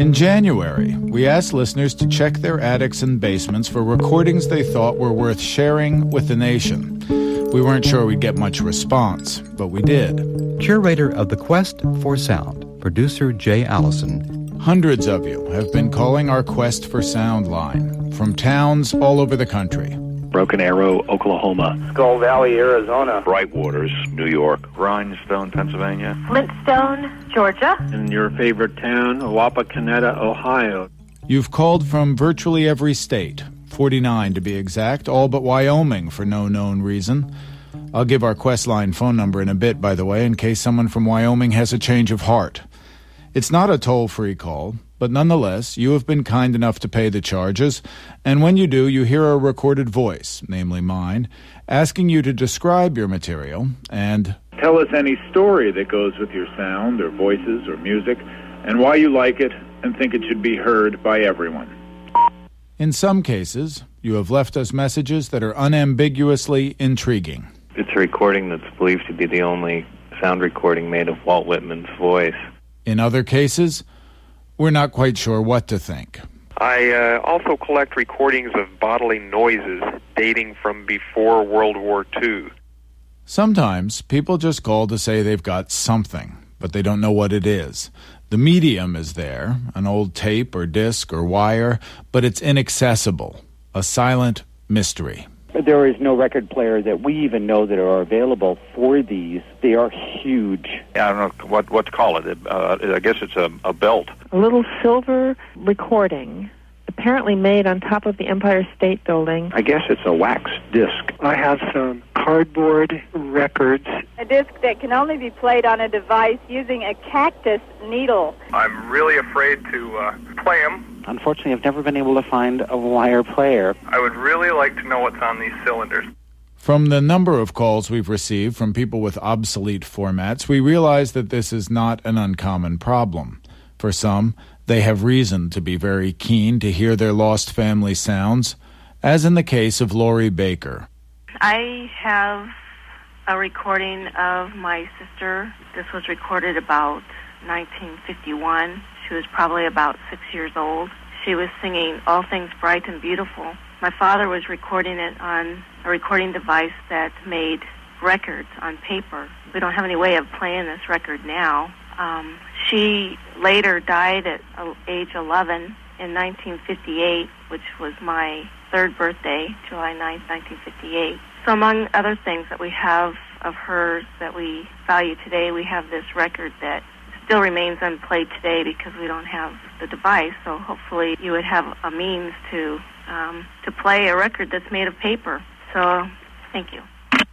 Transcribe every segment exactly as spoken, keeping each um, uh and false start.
In January, we asked listeners to check their attics and basements for recordings they thought were worth sharing with the nation. We weren't sure we'd get much response, but we did. Curator of the Quest for Sound, producer Jay Allison. Hundreds of you have been calling our Quest for Sound line from towns all over the country. Broken Arrow, Oklahoma. Skull Valley, Arizona. Brightwaters, New York. Rhinestone, Pennsylvania. Flintstone, Georgia. And your favorite town, Wapakoneta, Ohio. You've called from virtually every state, forty-nine to be exact, all but Wyoming for no known reason. I'll give our Questline phone number in a bit, by the way, in case someone from Wyoming has a change of heart. It's not a toll-free call, but nonetheless, you have been kind enough to pay the charges, and when you do, you hear a recorded voice, namely mine, asking you to describe your material and tell us any story that goes with your sound or voices or music, and why you like it and think it should be heard by everyone. In some cases, you have left us messages that are unambiguously intriguing. It's a recording that's believed to be the only sound recording made of Walt Whitman's voice. In other cases, we're not quite sure what to think. I uh, also collect recordings of bodily noises dating from before World War Two. Sometimes people just call to say they've got something, but they don't know what it is. The medium is there, an old tape or disc or wire, but it's inaccessible, a silent mystery. There is no record player that we even know that are available for these. They are huge. I don't know what what to call it. Uh, I guess it's a, a belt. A little silver recording, apparently made on top of the Empire State Building. I guess it's a wax disc. I have some cardboard records. A disc that can only be played on a device using a cactus needle. I'm really afraid to uh, play them. Unfortunately, I've never been able to find a wire player. I would really like to know what's on these cylinders. From the number of calls we've received from people with obsolete formats, we realize that this is not an uncommon problem. For some, they have reason to be very keen to hear their lost family sounds, as in the case of Lori Baker. I have a recording of my sister. This was recorded about nineteen fifty-one. She was probably about six years old. She was singing All Things Bright and Beautiful. My father was recording it on a recording device that made records on paper. We don't have any way of playing this record now. Um, she later died at uh, age eleven in nineteen fifty-eight, which was my third birthday, July ninth, nineteen fifty-eight. So among other things that we have of hers that we value today, we have this record that still remains unplayed today because we don't have the device. So hopefully you would have a means to um, to play a record that's made of paper. So thank you.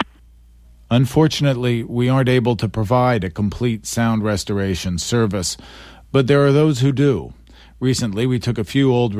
Unfortunately, we aren't able to provide a complete sound restoration service, but there are those who do. Recently, we took a few old